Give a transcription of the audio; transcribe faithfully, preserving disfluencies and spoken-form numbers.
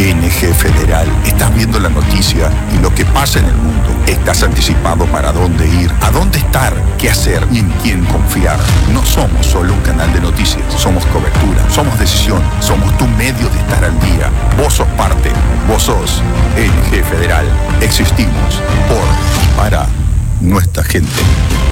N G Federal. Estás viendo la noticia y lo que pasa en el mundo. Estás anticipado para dónde ir, a dónde estar, qué hacer y en quién confiar. No somos solo un canal de noticias, somos cobertura, somos decisión, somos tu medio de estar al día. Vos sos parte, vos sos N G Federal. Existimos por y para nuestra gente.